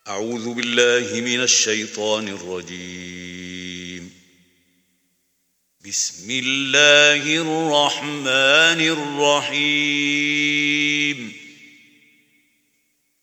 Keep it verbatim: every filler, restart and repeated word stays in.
أعوذ بالله من الشيطان الرجيم. بسم الله الرحمن الرحيم.